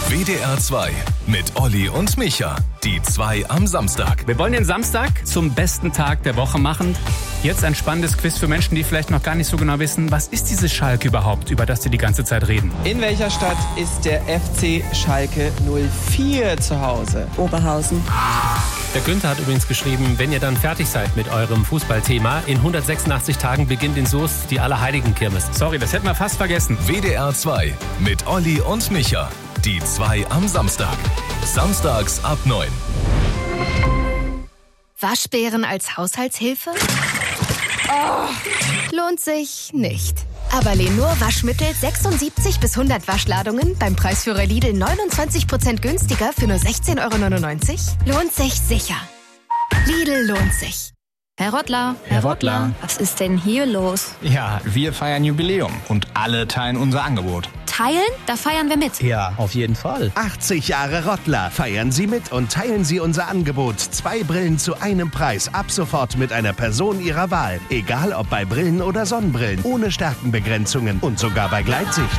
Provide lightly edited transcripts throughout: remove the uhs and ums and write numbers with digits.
WDR 2 mit Olli und Micha. Die 2 am Samstag. Wir wollen den Samstag zum besten Tag der Woche machen. Jetzt ein spannendes Quiz für Menschen, die vielleicht noch gar nicht so genau wissen, was ist dieses Schalke überhaupt, über das sie die ganze Zeit reden. In welcher Stadt ist der FC Schalke 04 zu Hause? Oberhausen. Der Günther hat übrigens geschrieben, wenn ihr dann fertig seid mit eurem Fußballthema, in 186 Tagen beginnt in Soest die Allerheiligenkirmes. Sorry, das hätten wir fast vergessen. WDR 2 mit Olli und Micha. Die 2 am Samstag. Samstags ab 9. Waschbären als Haushaltshilfe? Lohnt sich nicht. Aber Lenur Waschmittel 76 bis 100 Waschladungen beim Preisführer Lidl 29% günstiger für nur 16,99 €? Lohnt sich sicher. Lidl lohnt sich. Herr Rottler. Herr Rottler. Was ist denn hier los? Ja, wir feiern Jubiläum und alle teilen unser Angebot. Teilen? Da feiern wir mit. Ja, auf jeden Fall. 80 Jahre Rottler. Feiern Sie mit und teilen Sie unser Angebot. 2 Brillen zu einem Preis. Ab sofort mit einer Person Ihrer Wahl. Egal ob bei Brillen oder Sonnenbrillen. Ohne Stärkenbegrenzungen und sogar bei Gleitsicht.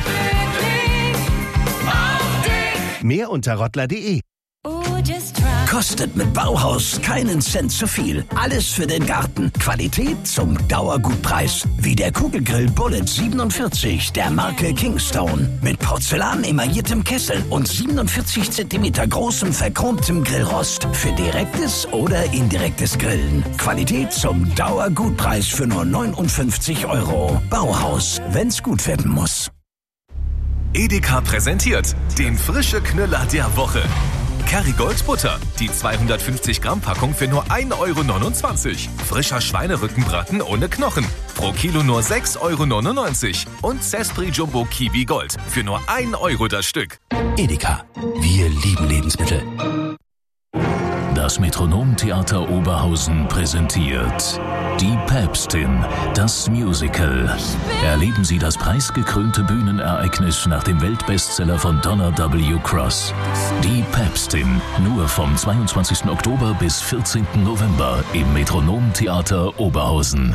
Mehr unter rottler.de. Kostet mit Bauhaus keinen Cent zu viel. Alles für den Garten. Qualität zum Dauergutpreis. Wie der Kugelgrill Bullet 47 der Marke Kingstone. Mit Porzellan emailliertem Kessel und 47 cm großem verchromtem Grillrost. Für direktes oder indirektes Grillen. Qualität zum Dauergutpreis für nur 59 €. Bauhaus, wenn's gut werden muss. Edeka präsentiert den frische Knüller der Woche. Kerrygold Butter, die 250 Gramm Packung für nur 1,29 €. Frischer Schweinerückenbraten ohne Knochen, pro Kilo nur 6,99 €. Und Zespri Jumbo Kiwi Gold für nur 1 € das Stück. Edeka, wir lieben Lebensmittel. Das Metronomtheater Oberhausen präsentiert Die Päpstin, das Musical. Erleben Sie das preisgekrönte Bühnenereignis nach dem Weltbestseller von Donna W. Cross. Die Päpstin, nur vom 22. Oktober bis 14. November im Metronomtheater Oberhausen.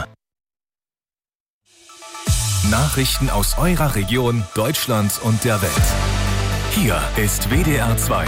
Nachrichten aus eurer Region, Deutschland und der Welt. Hier ist WDR 2.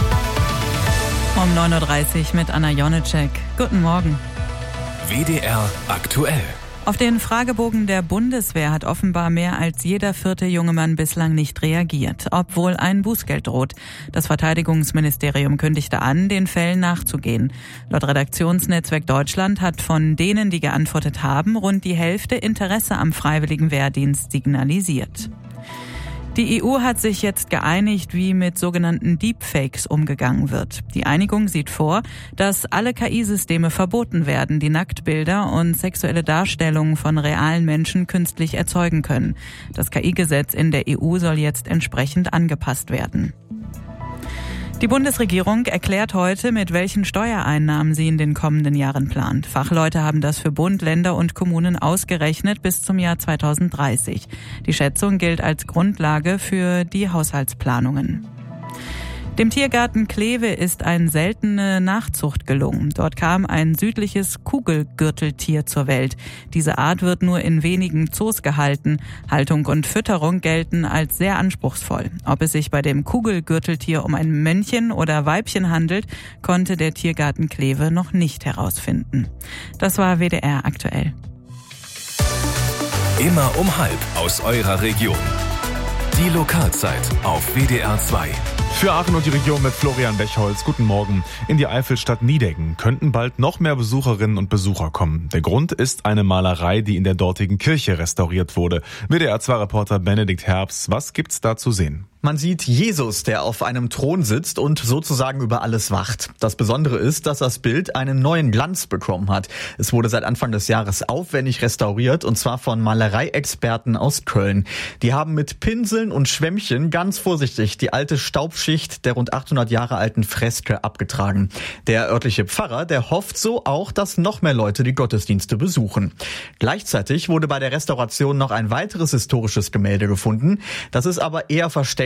Um 9:30 Uhr mit Anna Jonitschek. Guten Morgen. WDR aktuell. Auf den Fragebogen der Bundeswehr hat offenbar mehr als jeder 4. junge Mann bislang nicht reagiert, obwohl ein Bußgeld droht. Das Verteidigungsministerium kündigte an, den Fällen nachzugehen. Laut Redaktionsnetzwerk Deutschland hat von denen, die geantwortet haben, rund die Hälfte Interesse am freiwilligen Wehrdienst signalisiert. Die EU hat sich jetzt geeinigt, wie mit sogenannten Deepfakes umgegangen wird. Die Einigung sieht vor, dass alle KI-Systeme verboten werden, die Nacktbilder und sexuelle Darstellungen von realen Menschen künstlich erzeugen können. Das KI-Gesetz in der EU soll jetzt entsprechend angepasst werden. Die Bundesregierung erklärt heute, mit welchen Steuereinnahmen sie in den kommenden Jahren plant. Fachleute haben das für Bund, Länder und Kommunen ausgerechnet bis zum Jahr 2030. Die Schätzung gilt als Grundlage für die Haushaltsplanungen. Dem Tiergarten Kleve ist eine seltene Nachzucht gelungen. Dort kam ein südliches Kugelgürteltier zur Welt. Diese Art wird nur in wenigen Zoos gehalten. Haltung und Fütterung gelten als sehr anspruchsvoll. Ob es sich bei dem Kugelgürteltier um ein Männchen oder Weibchen handelt, konnte der Tiergarten Kleve noch nicht herausfinden. Das war WDR aktuell. Immer um 12:30 aus eurer Region. Die Lokalzeit auf WDR 2. Für Aachen und die Region mit Florian Bechholz. Guten Morgen. In die Eifelstadt Nideggen könnten bald noch mehr Besucherinnen und Besucher kommen. Der Grund ist eine Malerei, die in der dortigen Kirche restauriert wurde. WDR 2-Reporter Benedikt Herbst, was gibt's da zu sehen? Man sieht Jesus, der auf einem Thron sitzt und sozusagen über alles wacht. Das Besondere ist, dass das Bild einen neuen Glanz bekommen hat. Es wurde seit Anfang des Jahres aufwendig restauriert, und zwar von Malereiexperten aus Köln. Die haben mit Pinseln und Schwämmchen ganz vorsichtig die alte Staubschicht der rund 800 Jahre alten Freske abgetragen. Der örtliche Pfarrer, der hofft so auch, dass noch mehr Leute die Gottesdienste besuchen. Gleichzeitig wurde bei der Restauration noch ein weiteres historisches Gemälde gefunden. Das ist aber eher versteckt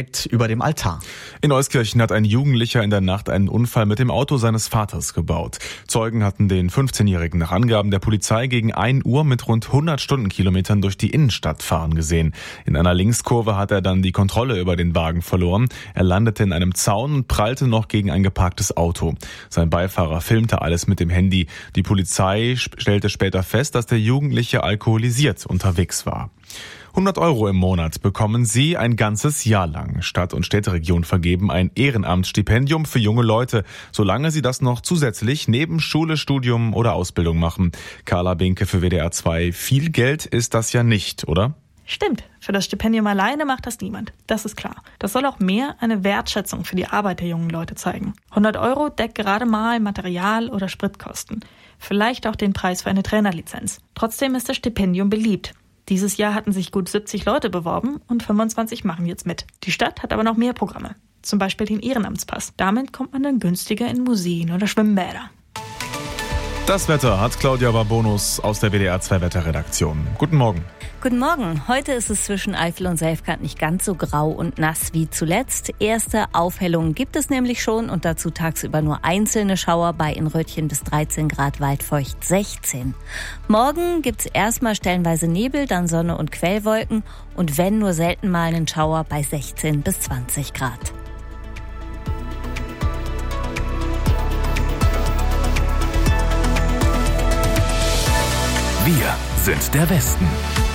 direkt über dem Altar. In Euskirchen hat ein Jugendlicher in der Nacht einen Unfall mit dem Auto seines Vaters gebaut. Zeugen hatten den 15-Jährigen nach Angaben der Polizei gegen 1 Uhr mit rund 100 Stundenkilometern durch die Innenstadt fahren gesehen. In einer Linkskurve hat er dann die Kontrolle über den Wagen verloren. Er landete in einem Zaun und prallte noch gegen ein geparktes Auto. Sein Beifahrer filmte alles mit dem Handy. Die Polizei stellte später fest, dass der Jugendliche alkoholisiert unterwegs war. 100 € im Monat bekommen Sie ein ganzes Jahr lang. Stadt- und Städteregion vergeben ein Ehrenamtsstipendium für junge Leute, solange sie das noch zusätzlich neben Schule, Studium oder Ausbildung machen. Carla Binke für WDR 2. Viel Geld ist das ja nicht, oder? Stimmt, für das Stipendium alleine macht das niemand. Das ist klar. Das soll auch mehr eine Wertschätzung für die Arbeit der jungen Leute zeigen. 100 € deckt gerade mal Material- oder Spritkosten. Vielleicht auch den Preis für eine Trainerlizenz. Trotzdem ist das Stipendium beliebt. Dieses Jahr hatten sich gut 70 Leute beworben und 25 machen jetzt mit. Die Stadt hat aber noch mehr Programme. Zum Beispiel den Ehrenamtspass. Damit kommt man dann günstiger in Museen oder Schwimmbäder. Das Wetter hat Claudia Barbonus aus der WDR 2 Wetterredaktion. Guten Morgen. Guten Morgen. Heute ist es zwischen Eifel und Selfkant nicht ganz so grau und nass wie zuletzt. Erste Aufhellungen gibt es nämlich schon und dazu tagsüber nur einzelne Schauer bei in Rötchen bis 13 Grad, waldfeucht 16. Morgen gibt's erstmal stellenweise Nebel, dann Sonne und Quellwolken und wenn nur selten mal einen Schauer bei 16 bis 20 Grad. Wir sind der Westen.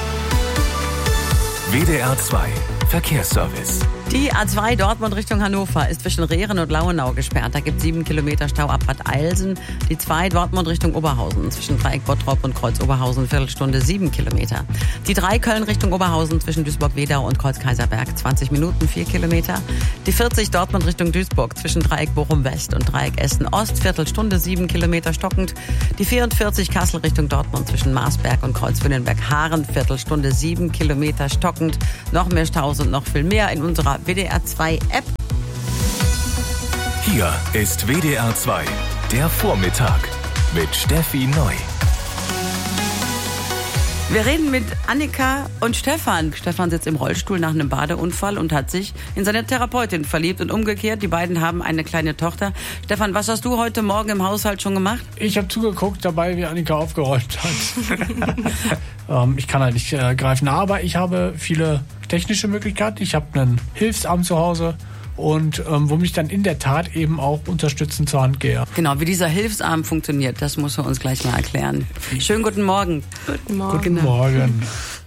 WDR 2 Verkehrsservice. Die A2 Dortmund Richtung Hannover ist zwischen Rehren und Lauenau gesperrt. Da gibt es 7 Kilometer Stau ab Bad Eilsen. Die 2 Dortmund Richtung Oberhausen zwischen Dreieck Bottrop und Kreuz Oberhausen, Viertelstunde 7 Kilometer. Die 3 Köln Richtung Oberhausen zwischen Duisburg-Wedau und Kreuz Kaiserberg, 20 Minuten, 4 Kilometer. Die 40 Dortmund Richtung Duisburg zwischen Dreieck Bochum West und Dreieck Essen Ost, Viertelstunde 7 Kilometer stockend. Die 44 Kassel Richtung Dortmund zwischen Marsberg und Kreuz Wünnenberg-Haaren, Viertelstunde 7 Kilometer stockend. Noch mehr Staus und noch viel mehr in unserer WDR 2 App. Hier ist WDR 2, der Vormittag mit Steffi Neu. Wir reden mit Annika und Stefan. Stefan sitzt im Rollstuhl nach einem Badeunfall und hat sich in seine Therapeutin verliebt und umgekehrt. Die beiden haben eine kleine Tochter. Stefan, was hast du heute Morgen im Haushalt schon gemacht? Ich habe zugeguckt dabei, wie Annika aufgeräumt hat. Ich kann halt nicht greifen, aber ich habe viele technische Möglichkeiten. Ich habe einen Hilfsarm zu Hause. Und womit ich dann in der Tat eben auch unterstützend zur Hand gehe. Genau, wie dieser Hilfsarm funktioniert, das muss er uns gleich mal erklären. Schönen guten Morgen. Guten Morgen. Guten Morgen.